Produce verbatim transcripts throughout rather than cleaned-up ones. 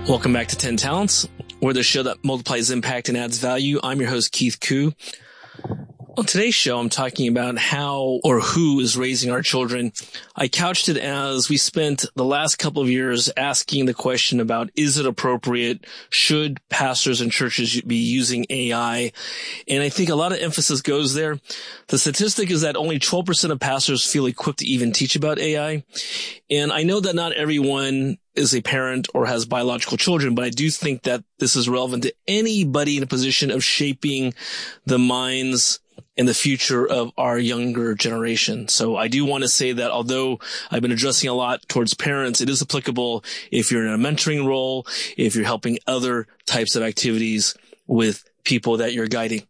Welcome back to ten Talents, where the show that multiplies impact and adds value. I'm your host, Keith Koo. On today's show, I'm talking about how or who is raising our children. I couched it as we spent the last couple of years asking the question about, is it appropriate? Should pastors and churches be using A I? And I think a lot of emphasis goes there. The statistic is that only twelve percent of pastors feel equipped to even teach about A I. And I know that not everyone is a parent or has biological children, but I do think that this is relevant to anybody in a position of shaping the minds and the future of our younger generation. So I do want to say that although I've been addressing a lot towards parents, it is applicable if you're in a mentoring role, if you're helping other types of activities with people that you're guiding.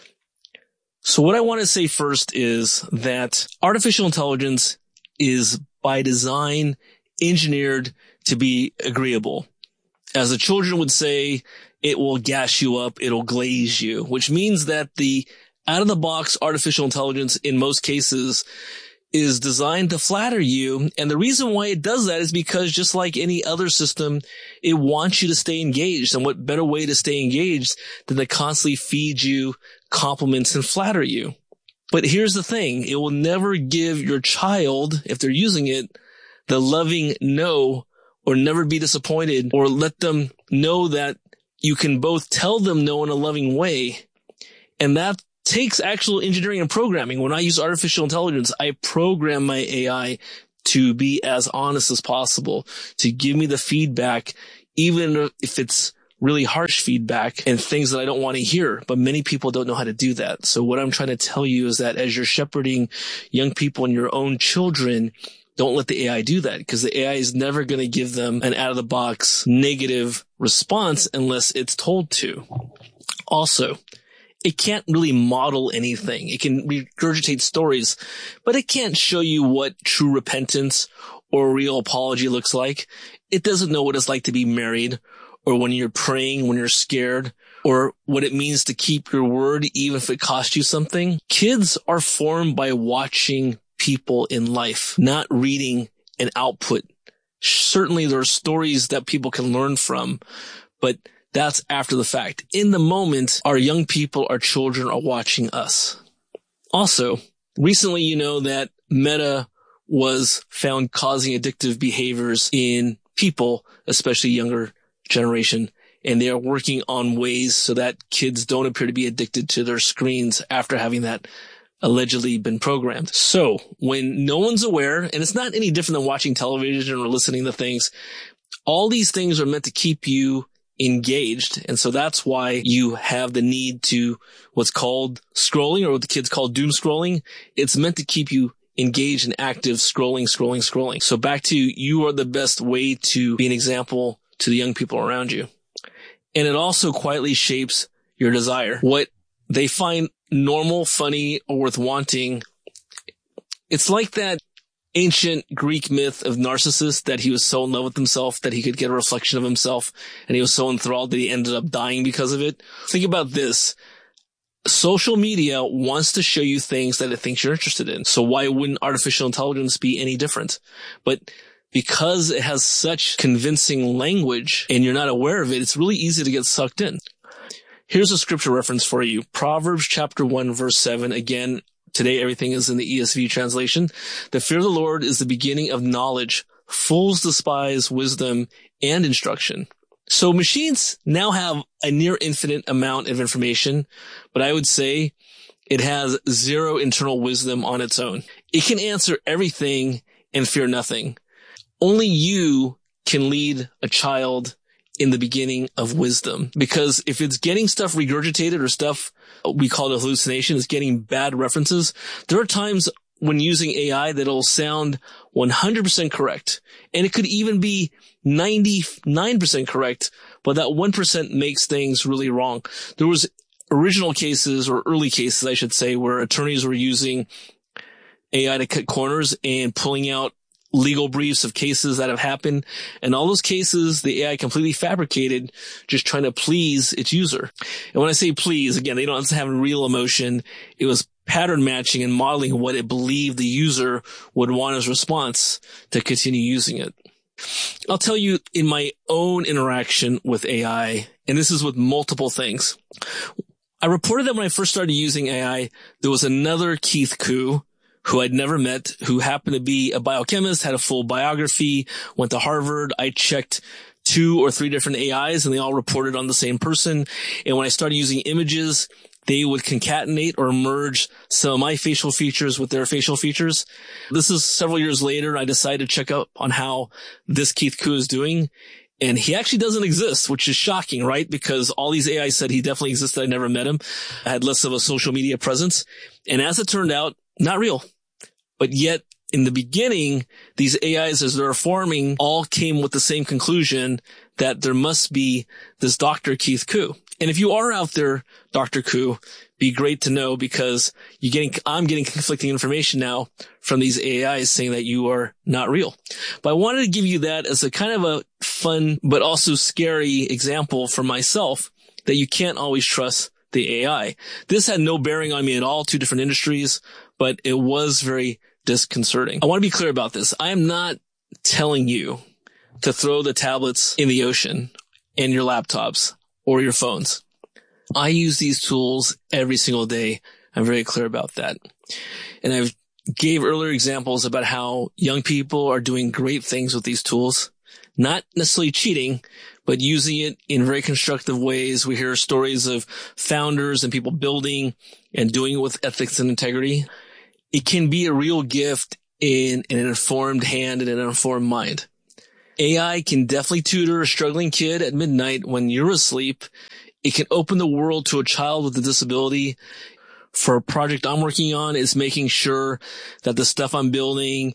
So what I want to say first is that artificial intelligence is by design engineered to be agreeable. As the children would say, it will gas you up, it'll glaze you, which means that the out-of-the-box artificial intelligence in most cases is designed to flatter you. And the reason why it does that is because just like any other system, it wants you to stay engaged. And what better way to stay engaged than to constantly feed you compliments and flatter you? But here's the thing. It will never give your child, if they're using it, the loving no, or never be disappointed, or let them know that you can both tell them no in a loving way. And that takes actual engineering and programming. When I use artificial intelligence, I program my A I to be as honest as possible, to give me the feedback, even if it's really harsh feedback and things that I don't want to hear. But many people don't know how to do that. So what I'm trying to tell you is that as you're shepherding young people and your own children, don't let the A I do that, because the A I is never going to give them an out-of-the-box negative response unless it's told to. Also, it can't really model anything. It can regurgitate stories, but it can't show you what true repentance or real apology looks like. It doesn't know what it's like to be married, or when you're praying, when you're scared, or what it means to keep your word even if it costs you something. Kids are formed by watching people in life, not reading an output. Certainly there are stories that people can learn from, but that's after the fact. In the moment, our young people, our children are watching us. Also, recently, you know that Meta was found causing addictive behaviors in people, especially younger generation, and they are working on ways so that kids don't appear to be addicted to their screens after having that allegedly been programmed. So when no one's aware, and it's not any different than watching television or listening to things, all these things are meant to keep you engaged. And so that's why you have the need to what's called scrolling, or what the kids call doom scrolling. It's meant to keep you engaged and active, scrolling, scrolling, scrolling. So back to you are the best way to be an example to the young people around you. And it also quietly shapes your desire. What they find normal, funny, or worth wanting. It's like that ancient Greek myth of Narcissus, that he was so in love with himself that he could get a reflection of himself, and he was so enthralled that he ended up dying because of it. Think about this. Social media wants to show you things that it thinks you're interested in. So why wouldn't artificial intelligence be any different? But because it has such convincing language and you're not aware of it, it's really easy to get sucked in. Here's a scripture reference for you. Proverbs chapter one, verse seven. Again, today everything is in the E S V translation. The fear of the Lord is the beginning of knowledge. Fools despise wisdom and instruction. So machines now have a near infinite amount of information, but I would say it has zero internal wisdom on its own. It can answer everything and fear nothing. Only you can lead a child in the beginning of wisdom. Because if it's getting stuff regurgitated or stuff we call it hallucination, it's getting bad references, there are times when using A I that'll sound one hundred percent correct. And it could even be ninety-nine percent correct, but that one percent makes things really wrong. There was original cases, or early cases, I should say, where attorneys were using A I to cut corners and pulling out legal briefs of cases that have happened. And all those cases, the A I completely fabricated, just trying to please its user. And when I say please, again, they don't have real emotion. It was pattern matching and modeling what it believed the user would want as response to continue using it. I'll tell you in my own interaction with A I, and this is with multiple things. I reported that when I first started using A I, there was another Keith Koo who I'd never met, who happened to be a biochemist, had a full biography, went to Harvard. I checked two or three different A Is and they all reported on the same person. And when I started using images, they would concatenate or merge some of my facial features with their facial features. This is several years later. I decided to check up on how this Keith Koo is doing. And he actually doesn't exist, which is shocking, right? Because all these A Is said he definitely existed. I never met him. I had less of a social media presence. And as it turned out, not real. But yet, in the beginning, these A Is, as they're forming, all came with the same conclusion that there must be this Doctor Keith Koo. And if you are out there, Doctor Koo, be great to know because you're getting, I'm getting conflicting information now from these A Is saying that you are not real. But I wanted to give you that as a kind of a fun, but also scary example for myself that you can't always trust the A I. This had no bearing on me at all, two different industries, but it was very disconcerting. I want to be clear about this. I am not telling you to throw the tablets in the ocean and your laptops or your phones. I use these tools every single day. I'm very clear about that. And I've gave earlier examples about how young people are doing great things with these tools, not necessarily cheating, but using it in very constructive ways. We hear stories of founders and people building and doing it with ethics and integrity. It can be a real gift in, in an informed hand and an informed mind. A I can definitely tutor a struggling kid at midnight when you're asleep. It can open the world to a child with a disability. For a project I'm working on is making sure that the stuff I'm building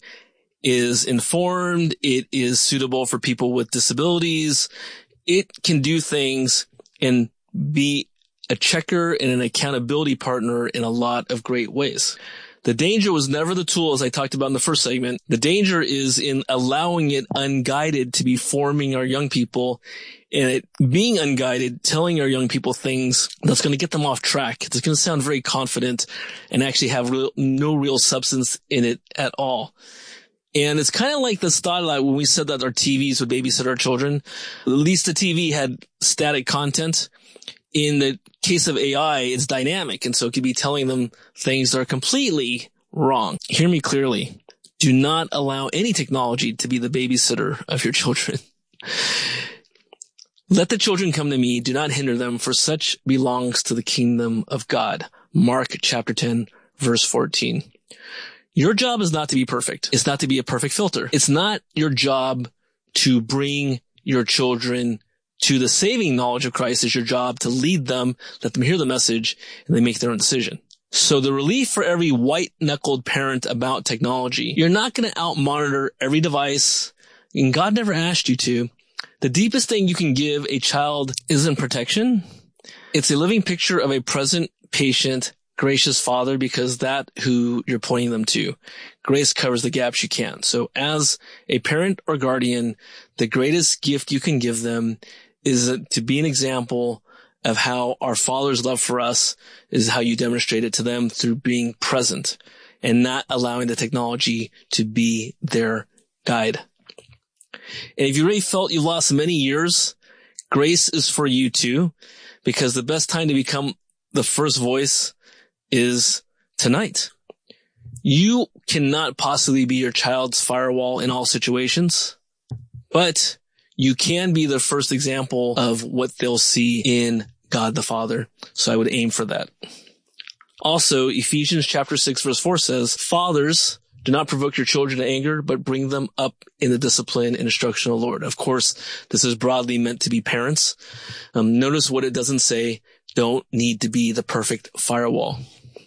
is informed. It is suitable for people with disabilities. It can do things and be a checker and an accountability partner in a lot of great ways. The danger was never the tool, as I talked about in the first segment. The danger is in allowing it unguided to be forming our young people, and it being unguided, telling our young people things that's going to get them off track. It's going to sound very confident and actually have real, no real substance in it at all. And it's kind of like this thought like when we said that our T Vs would babysit our children. At least the T V had static content. In the case of A I, it's dynamic, and so it could be telling them things that are completely wrong. Hear me clearly. Do not allow any technology to be the babysitter of your children. Let the children come to me. Do not hinder them, for such belongs to the kingdom of God. Mark chapter ten, verse fourteen. Your job is not to be perfect. It's not to be a perfect filter. It's not your job to bring your children to the saving knowledge of Christ. Is your job to lead them, let them hear the message, and they make their own decision. So the relief for every white-knuckled parent about technology, you're not going to out-monitor every device, and God never asked you to. The deepest thing you can give a child isn't protection. It's a living picture of a present, patient, gracious Father, because that's who you're pointing them to. Grace covers the gaps you can't. So as a parent or guardian, the greatest gift you can give them is to be an example of how our Father's love for us is how you demonstrate it to them through being present and not allowing the technology to be their guide. And if you really felt you lost many years, grace is for you too, because the best time to become the first voice is tonight. You cannot possibly be your child's firewall in all situations, but you can be the first example of what they'll see in God the Father. So I would aim for that. Also, Ephesians chapter six verse four says, Fathers, do not provoke your children to anger, but bring them up in the discipline and instruction of the Lord. Of course, this is broadly meant to be parents. Um, notice what it doesn't say. Don't need to be the perfect firewall.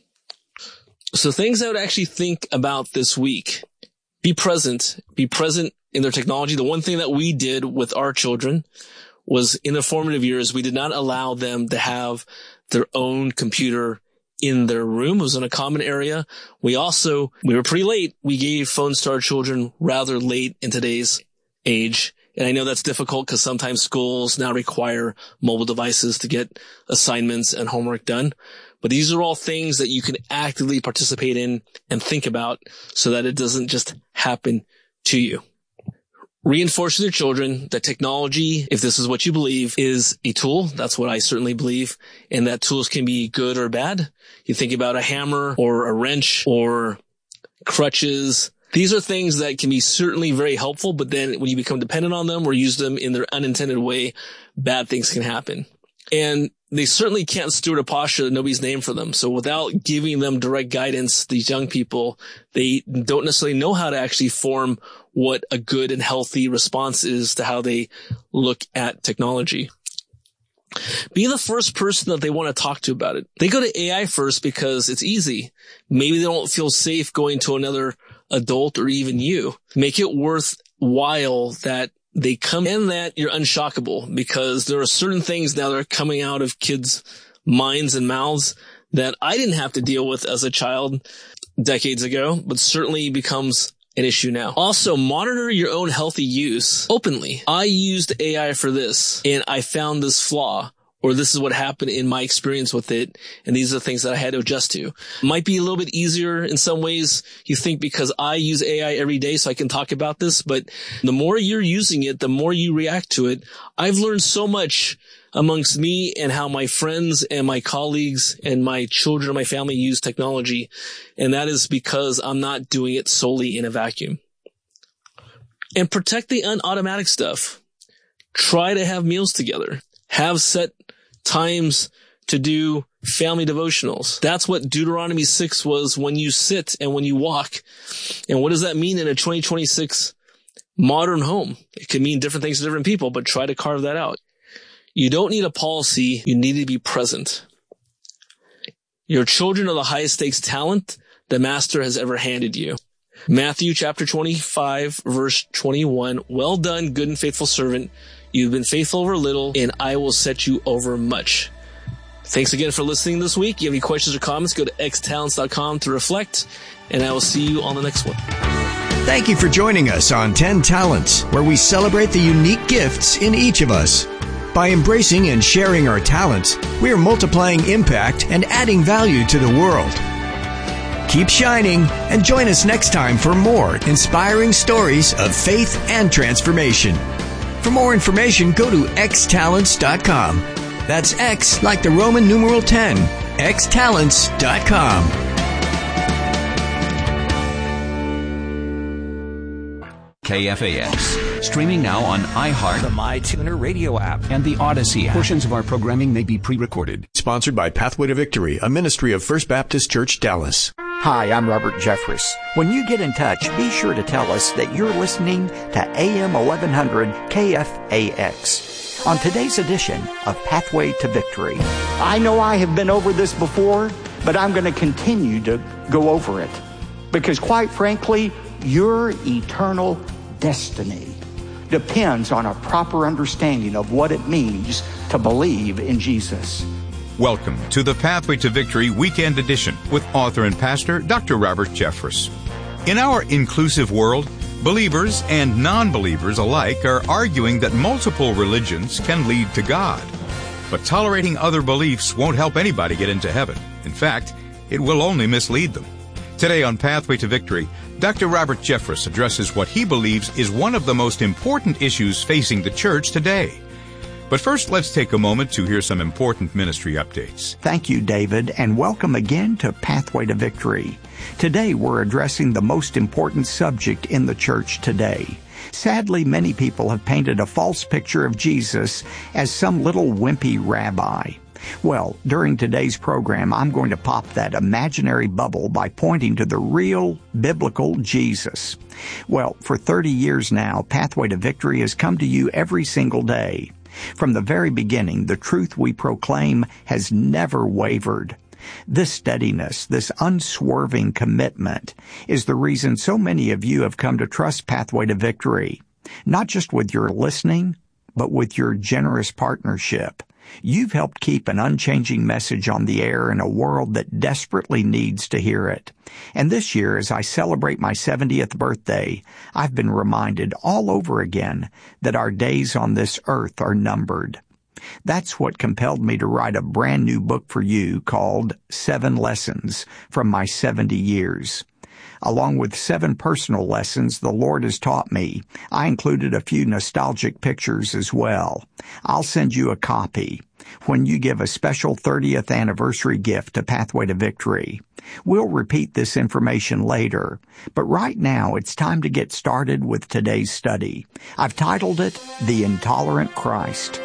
So things I would actually think about this week. Be present. Be present in their technology. The one thing that we did with our children was in their formative years, we did not allow them to have their own computer in their room. It was in a common area. We also, we were pretty late. We gave phones to our children rather late in today's age. And I know that's difficult because sometimes schools now require mobile devices to get assignments and homework done. But these are all things that you can actively participate in and think about so that it doesn't just happen to you. Reinforce to their children that technology, if this is what you believe, is a tool. That's what I certainly believe. And that tools can be good or bad. You think about a hammer or a wrench or crutches. These are things that can be certainly very helpful, but then when you become dependent on them or use them in their unintended way, bad things can happen. And they certainly can't steward a posture that nobody's named for them. So without giving them direct guidance, these young people, they don't necessarily know how to actually form what a good and healthy response is to how they look at technology. Be the first person that they want to talk to about it. They go to A I first because it's easy. Maybe they don't feel safe going to another adult or even you. Make it worthwhile that they come in, that you're unshockable, because there are certain things now that are coming out of kids' minds and mouths that I didn't have to deal with as a child decades ago, but certainly becomes an issue now. Also, monitor your own healthy use openly. I used A I for this and I found this flaw, or this is what happened in my experience with it, and these are the things that I had to adjust to. Might be a little bit easier in some ways, you think, because I use A I every day so I can talk about this, but the more you're using it, the more you react to it. I've learned so much amongst me and how my friends and my colleagues and my children and my family use technology, and that is because I'm not doing it solely in a vacuum. And protect the unautomatic stuff. Try to have meals together. Have set times to do family devotionals. That's what Deuteronomy six was, when you sit and when you walk. And what does that mean in a twenty twenty-six modern home? It could mean different things to different people, but try to carve that out. You don't need a policy. You need to be present. Your children are the highest stakes talent the master has ever handed you. Matthew chapter twenty-five, verse twenty-one. Well done, good and faithful servant. You've been faithful over little, and I will set you over much. Thanks again for listening this week. If you have any questions or comments, go to x talents dot com to reflect, and I will see you on the next one. Thank you for joining us on ten Talents, where we celebrate the unique gifts in each of us. By embracing and sharing our talents, we are multiplying impact and adding value to the world. Keep shining and join us next time for more inspiring stories of faith and transformation. For more information, go to x talents dot com. That's X like the Roman numeral ten, x talents dot com. K F A X. Streaming now on iHeart, the MyTuner radio app, and the Odyssey app. Portions of our programming may be pre-recorded. Sponsored by Pathway to Victory, a ministry of First Baptist Church, Dallas. Hi, I'm Robert Jeffress. When you get in touch, be sure to tell us that you're listening to A M eleven hundred K F A X. On today's edition of Pathway to Victory. I know I have been over this before, but I'm going to continue to go over it. Because quite frankly, your eternal destiny depends on a proper understanding of what it means to believe in Jesus. Welcome to the Pathway to Victory Weekend Edition with author and pastor Doctor Robert Jeffress. In our inclusive world, believers and non-believers alike are arguing that multiple religions can lead to God. But tolerating other beliefs won't help anybody get into heaven. In fact, it will only mislead them. Today on Pathway to Victory, Doctor Robert Jeffress addresses what he believes is one of the most important issues facing the church today. But first, let's take a moment to hear some important ministry updates. Thank you, David, and welcome again to Pathway to Victory. Today, we're addressing the most important subject in the church today. Sadly, many people have painted a false picture of Jesus as some little wimpy rabbi. Well, during today's program, I'm going to pop that imaginary bubble by pointing to the real biblical Jesus. Well, for thirty years now, Pathway to Victory has come to you every single day. From the very beginning, the truth we proclaim has never wavered. This steadiness, this unswerving commitment, is the reason so many of you have come to trust Pathway to Victory, not just with your listening, but with your generous partnership. You've helped keep an unchanging message on the air in a world that desperately needs to hear it. And this year, as I celebrate my seventieth birthday, I've been reminded all over again that our days on this earth are numbered. That's what compelled me to write a brand new book for you called Seven Lessons from My seventy Years. Along with seven personal lessons the Lord has taught me, I included a few nostalgic pictures as well. I'll send you a copy when you give a special thirtieth anniversary gift to Pathway to Victory. We'll repeat this information later, but right now it's time to get started with today's study. I've titled it, The Intolerant Christ.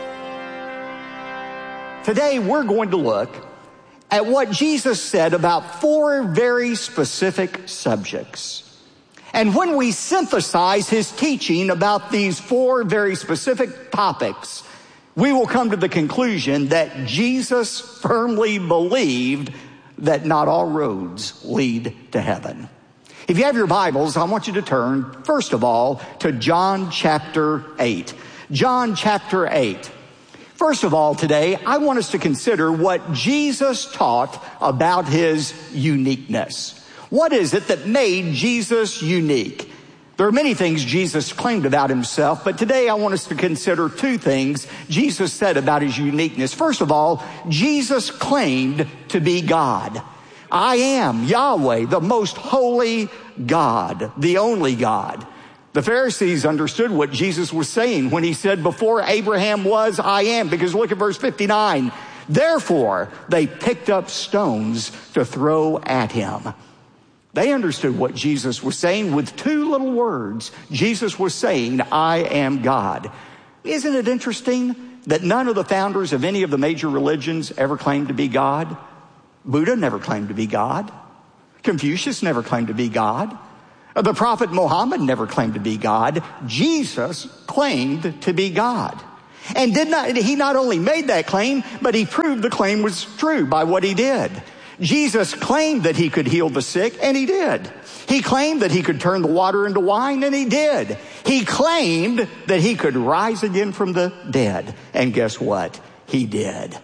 Today we're going to look at what Jesus said about four very specific subjects. And when we synthesize his teaching about these four very specific topics, we will come to the conclusion that Jesus firmly believed that not all roads lead to heaven. If you have your Bibles, I want you to turn, first of all, to John chapter eight. John chapter eight. First of all, today, I want us to consider what Jesus taught about his uniqueness. What is it that made Jesus unique? There are many things Jesus claimed about himself, but today I want us to consider two things Jesus said about his uniqueness. First of all, Jesus claimed to be God. I am Yahweh, the most holy God, the only God. The Pharisees understood what Jesus was saying when he said, before Abraham was, I am. Because look at verse fifty-nine. Therefore, they picked up stones to throw at him. They understood what Jesus was saying with two little words. Jesus was saying, I am God. Isn't it interesting that none of the founders of any of the major religions ever claimed to be God? Buddha never claimed to be God. Confucius never claimed to be God. The prophet Muhammad never claimed to be God. Jesus claimed to be God. And did not, he not only made that claim, but he proved the claim was true by what he did. Jesus claimed that he could heal the sick, and he did. He claimed that he could turn the water into wine, and he did. He claimed that he could rise again from the dead. And guess what? He did.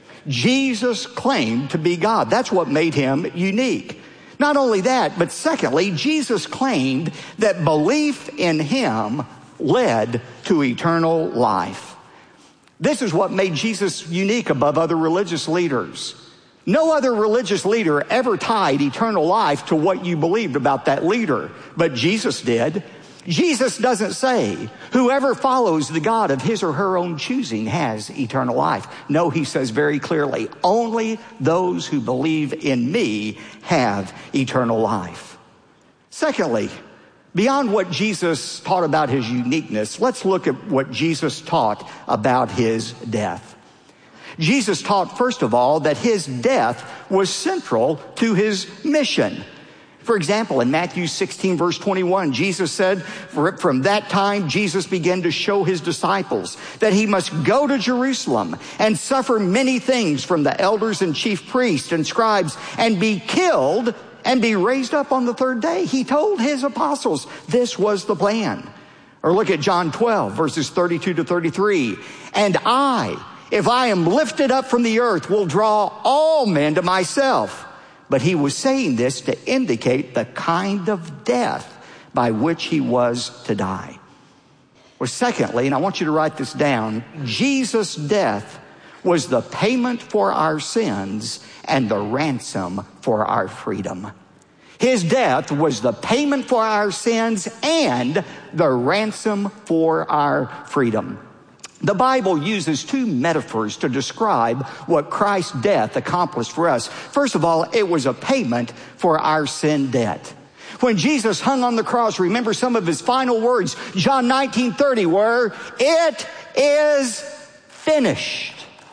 Jesus claimed to be God. That's what made him unique. Not only that, but secondly, Jesus claimed that belief in him led to eternal life. This is what made Jesus unique above other religious leaders. No other religious leader ever tied eternal life to what you believed about that leader, but Jesus did. Jesus doesn't say, whoever follows the God of his or her own choosing has eternal life. No, he says very clearly, only those who believe in me have eternal life. Secondly, beyond what Jesus taught about his uniqueness, let's look at what Jesus taught about his death. Jesus taught, first of all, that his death was central to his mission. For example, in Matthew sixteen, verse twenty-one, Jesus said, from that time, Jesus began to show his disciples that he must go to Jerusalem and suffer many things from the elders and chief priests and scribes and be killed and be raised up on the third day. He told his apostles this was the plan. Or look at John twelve, verses thirty-two to thirty-three. And I, if I am lifted up from the earth, will draw all men to myself. But he was saying this to indicate the kind of death by which he was to die. Well, secondly, and I want you to write this down, Jesus' death was the payment for our sins and the ransom for our freedom. His death was the payment for our sins and the ransom for our freedom. The Bible uses two metaphors to describe what Christ's death accomplished for us. First of all, it was a payment for our sin debt. When Jesus hung on the cross, remember some of his final words, John nineteen thirty, were, it is finished.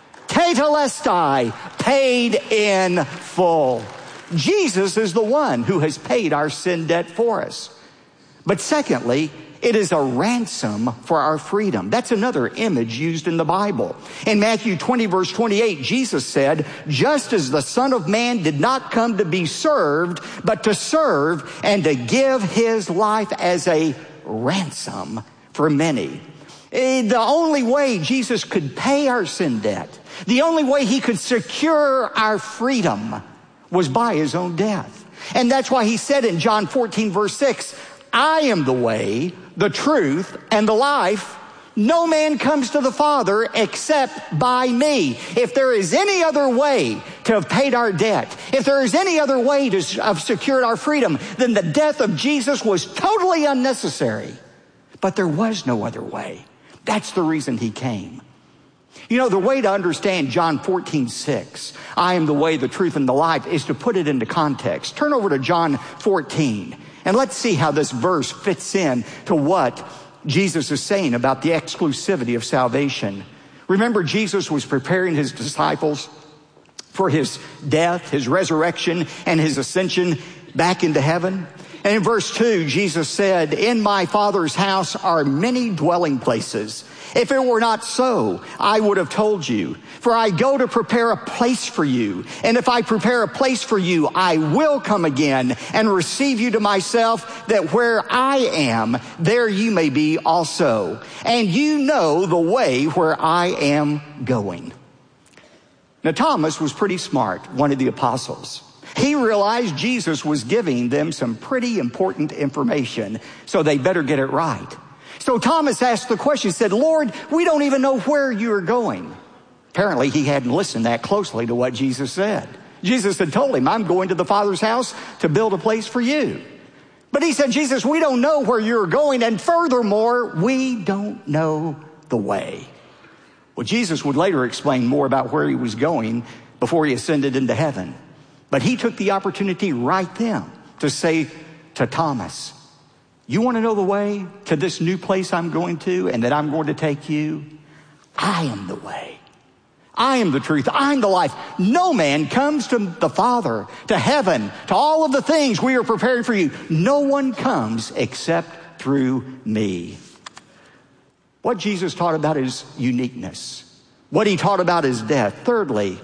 Tetelestai, paid in full. Jesus is the one who has paid our sin debt for us. But secondly, it is a ransom for our freedom. That's another image used in the Bible. In Matthew twenty, verse twenty-eight, Jesus said, just as the Son of Man did not come to be served, but to serve and to give his life as a ransom for many. The only way Jesus could pay our sin debt, the only way he could secure our freedom was by his own death. And that's why he said in John fourteen, verse six, I am the way, the truth, and the life. No man comes to the Father except by me. If there is any other way to have paid our debt, if there is any other way to have secured our freedom, then the death of Jesus was totally unnecessary. But there was no other way. That's the reason he came. You know, the way to understand John fourteen six, I am the way, the truth, and the life, is to put it into context. Turn over to John fourteen, and let's see how this verse fits in to what Jesus is saying about the exclusivity of salvation. Remember, Jesus was preparing his disciples for his death, his resurrection, and his ascension back into heaven. And in verse two, Jesus said, "In my Father's house are many dwelling places. If it were not so, I would have told you. For I go to prepare a place for you. And if I prepare a place for you, I will come again and receive you to myself, that where I am, there you may be also. And you know the way where I am going." Now, Thomas was pretty smart, one of the apostles. He realized Jesus was giving them some pretty important information, so they better get it right. So Thomas asked the question, he said, "Lord, we don't even know where you're going." Apparently, he hadn't listened that closely to what Jesus said. Jesus had told him, "I'm going to the Father's house to build a place for you." But he said, "Jesus, we don't know where you're going, and furthermore, we don't know the way." Well, Jesus would later explain more about where he was going before he ascended into heaven. But he took the opportunity right then to say to Thomas, "You want to know the way to this new place I'm going to and that I'm going to take you? I am the way. I am the truth. I'm the life. No man comes to the Father, to heaven, to all of the things we are preparing for you. No one comes except through me." What Jesus taught about his uniqueness. What he taught about his death. Thirdly,